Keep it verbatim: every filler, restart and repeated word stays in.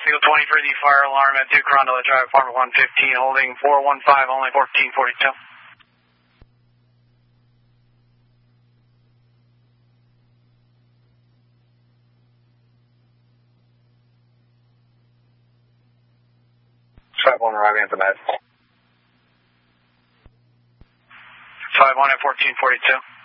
Eagle twenty for the fire alarm at Duke Rondelet Drive, apartment one fifteen, holding four one five, only fourteen forty-two. five one arriving at the med. five one at fourteen forty-two.